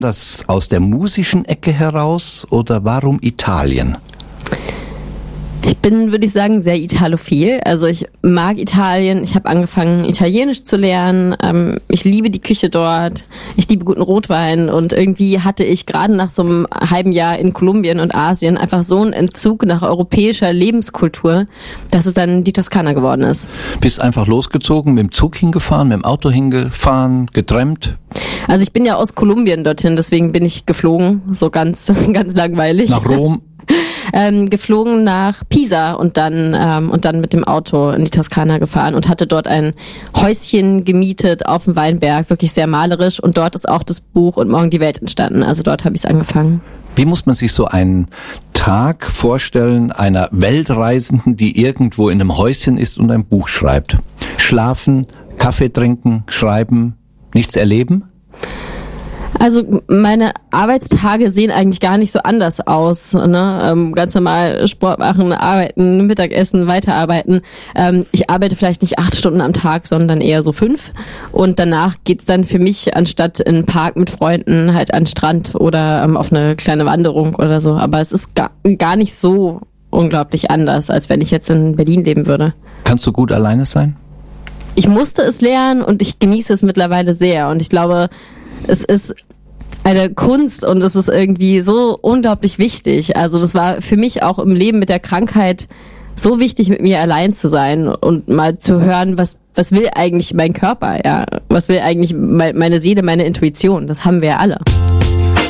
Das aus der musischen Ecke heraus oder warum Italien? Ich bin, würde ich sagen, sehr italophil. Also ich mag Italien. Ich habe angefangen, Italienisch zu lernen. Ich liebe die Küche dort. Ich liebe guten Rotwein. Und irgendwie hatte ich gerade nach so einem halben Jahr in Kolumbien und Asien einfach so einen Entzug nach europäischer Lebenskultur, dass es dann die Toskana geworden ist. Bist einfach losgezogen, mit dem Zug hingefahren, mit dem Auto hingefahren, getrennt? Also ich bin ja aus Kolumbien dorthin, deswegen bin ich geflogen. So ganz langweilig. Nach Rom? Geflogen nach Pisa und dann mit dem Auto in die Toskana gefahren und hatte dort ein Häuschen gemietet auf dem Weinberg, wirklich sehr malerisch, und dort ist auch das Buch Und morgen die Welt entstanden, also dort habe ich es angefangen. Wie muss man sich so einen Tag vorstellen einer Weltreisenden, die irgendwo in einem Häuschen ist und ein Buch schreibt? Schlafen, Kaffee trinken, schreiben, nichts erleben? Also meine Arbeitstage sehen eigentlich gar nicht so anders aus, ne? Ganz normal Sport machen, arbeiten, Mittagessen, weiterarbeiten. Ich arbeite vielleicht nicht 8 Stunden am Tag, sondern eher so 5. Und danach geht's dann für mich, anstatt in einen Park mit Freunden, halt an den Strand oder auf eine kleine Wanderung oder so. Aber es ist gar nicht so unglaublich anders, als wenn ich jetzt in Berlin leben würde. Kannst du gut alleine sein? Ich musste es lernen und ich genieße es mittlerweile sehr. Und ich glaube, es ist eine Kunst und es ist irgendwie so unglaublich wichtig. Also das war für mich auch im Leben mit der Krankheit so wichtig, mit mir allein zu sein und mal zu hören, was will eigentlich mein Körper, ja? Was will eigentlich meine Seele, meine Intuition? Das haben wir ja alle.